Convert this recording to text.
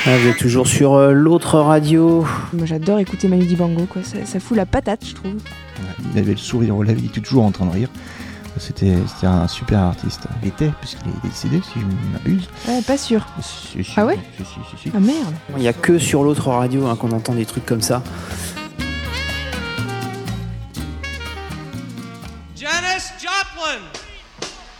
Ah, vous êtes toujours sur l'autre radio. Moi j'adore écouter Manu Dibango, quoi. Ça fout la patate, je trouve. Ouais, il avait le sourire aux lèvres, il était toujours en train de rire. C'était un super artiste. Il était, puisqu'il est décédé, si je ne m'abuse. Pas sûr. Si, Ah ouais si. Ah merde. Il n'y a que sur l'autre radio qu'on entend des trucs comme ça. Janis Joplin.